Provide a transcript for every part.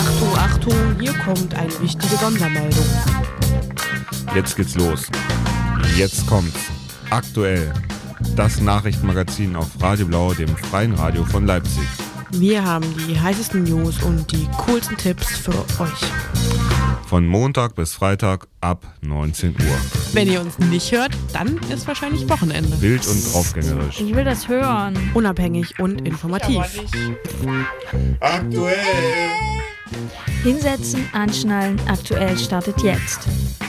Achtung, Achtung, hier kommt eine wichtige Sondermeldung. Jetzt geht's los. Jetzt kommt's. Aktuell. Das Nachrichtenmagazin auf Radio Blau, dem freien Radio von Leipzig. Wir haben die heißesten News und die coolsten Tipps für euch. Von Montag bis Freitag ab 19 Uhr. Wenn ihr uns nicht hört, dann ist wahrscheinlich Wochenende. Wild und draufgängerisch. Ich will das hören. Unabhängig und informativ. Aktuell. Hinsetzen, anschnallen, aktuell startet jetzt.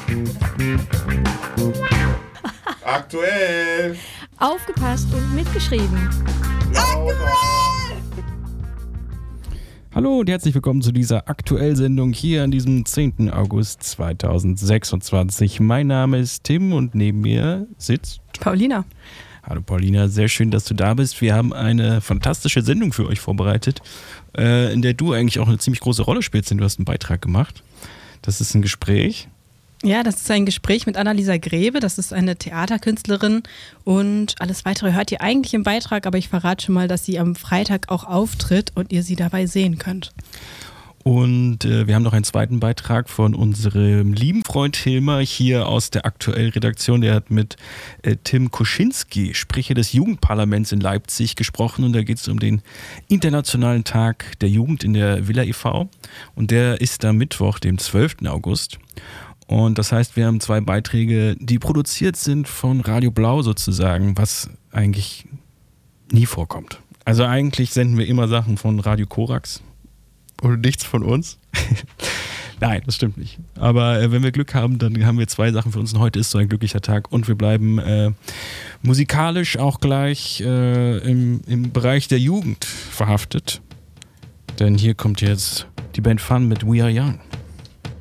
Aktuell. Aufgepasst und mitgeschrieben. Hallo und herzlich willkommen zu dieser Aktuell-Sendung hier an diesem 10. August 2026. Mein Name ist Tim und neben mir sitzt Paulina. Hallo Paulina, sehr schön, dass du da bist. Wir haben eine fantastische Sendung für euch vorbereitet, in der du eigentlich auch eine ziemlich große Rolle spielst, denn du hast einen Beitrag gemacht. Das ist ein Gespräch. Ja, das ist ein Gespräch mit Annalisa Grebe, das ist eine Theaterkünstlerin und alles Weitere hört ihr eigentlich im Beitrag, aber ich verrate schon mal, dass sie am Freitag auch auftritt und ihr sie dabei sehen könnt. Und wir haben noch einen zweiten Beitrag von unserem lieben Freund Hilmar hier aus der Aktuell-Redaktion. Der hat mit Tim Kuschinski, Sprecher des Jugendparlaments in Leipzig, gesprochen. Und da geht es um den Internationalen Tag der Jugend in der Villa e.V. Und der ist am Mittwoch, dem 12. August. Und das heißt, wir haben zwei Beiträge, die produziert sind von Radio Blau sozusagen, was eigentlich nie vorkommt. Also eigentlich senden wir immer Sachen von Radio Korax und nichts von uns. Nein, das stimmt nicht. Aber wenn wir Glück haben, dann haben wir zwei Sachen für uns. Und heute ist so ein glücklicher Tag und wir bleiben musikalisch auch gleich im Bereich der Jugend verhaftet. Denn hier kommt jetzt die Band Fun mit We Are Young.